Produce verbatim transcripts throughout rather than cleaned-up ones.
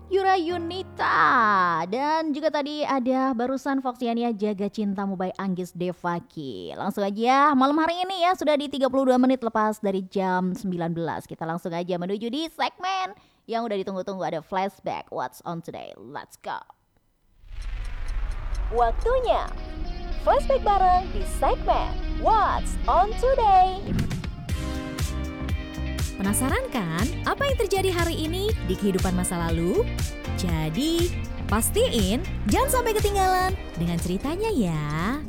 Yura Yunita. Dan juga tadi ada barusan Foxiania Jaga Cintamu by Anggis Devaki. Langsung aja malam hari ini ya sudah di tiga puluh dua menit lepas dari jam sembilan belas. Kita langsung aja menuju di segmen yang udah ditunggu-tunggu, ada flashback What's on Today. Let's go. Waktunya flashback bareng di segmen What's on Today. Penasaran kan apa yang terjadi hari ini di kehidupan masa lalu? Jadi, pastiin jangan sampai ketinggalan dengan ceritanya ya.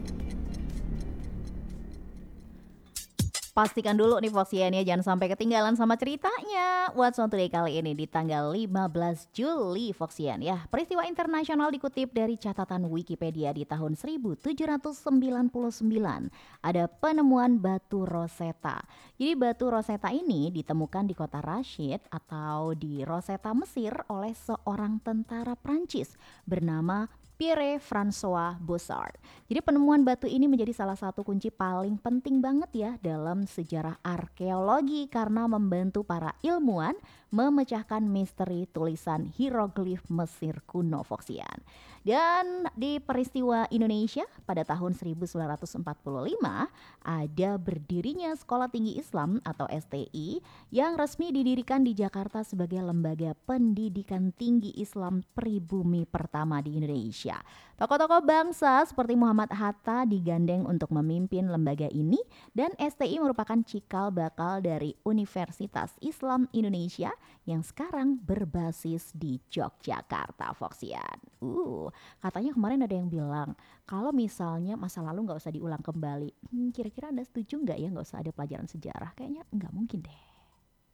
Pastikan dulu nih Foxiania jangan sampai ketinggalan sama ceritanya. What's on Today kali ini di tanggal lima belas Juli Foxian ya. Peristiwa internasional dikutip dari catatan Wikipedia di tahun seribu tujuh ratus sembilan puluh sembilan. Ada penemuan batu Rosetta. Jadi batu Rosetta ini ditemukan di kota Rashid atau di Rosetta Mesir oleh seorang tentara Prancis bernama Pierre François Bossard. Jadi penemuan batu ini menjadi salah satu kunci paling penting banget ya dalam sejarah arkeologi karena membantu para ilmuwan memecahkan misteri tulisan hieroglif Mesir kuno Foxian. Dan di peristiwa Indonesia pada tahun seribu sembilan ratus empat puluh lima ada berdirinya Sekolah Tinggi Islam atau S T I yang resmi didirikan di Jakarta sebagai lembaga pendidikan tinggi Islam pribumi pertama di Indonesia. Tokoh-tokoh bangsa seperti Muhammad Hatta digandeng untuk memimpin lembaga ini dan S T I merupakan cikal bakal dari Universitas Islam Indonesia yang sekarang berbasis di Yogyakarta Foxian. Uh, katanya kemarin ada yang bilang kalau misalnya masa lalu nggak usah diulang kembali. Hmm, kira-kira Anda setuju nggak ya nggak usah ada pelajaran sejarah? Kayaknya nggak mungkin deh.